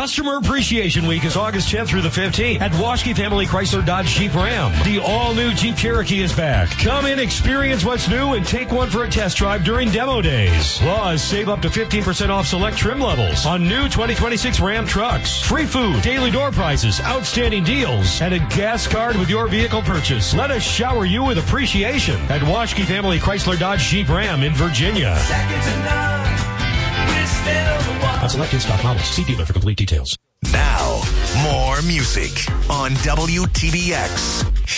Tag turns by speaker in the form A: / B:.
A: Customer Appreciation Week is August 10th through the 15th at Waschke Family Chrysler Dodge Jeep Ram. The all-new Jeep Cherokee is back. Come in, experience what's new, and take one for a test drive during demo days. Plus, save up to 15% off select trim levels on new 2026 Ram trucks. Free food, daily door prices, outstanding deals, and a gas card with your vehicle purchase. Let us shower you with appreciation at Waschke Family Chrysler Dodge Jeep Ram in Virginia.
B: Second to none, we're still the one.
A: On select in-stock models. See dealer for complete details.
C: Now, more music on WTBX.